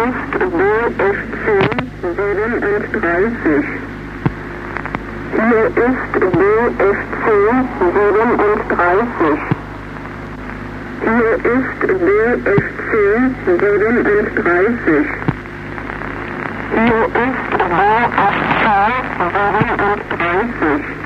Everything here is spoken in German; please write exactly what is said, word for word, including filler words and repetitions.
ist B F C siebenunddreißig. Hier ist B F C siebenunddreißig. Hier ist B F C siebenunddreißig. Hier ist B F C siebenunddreißig.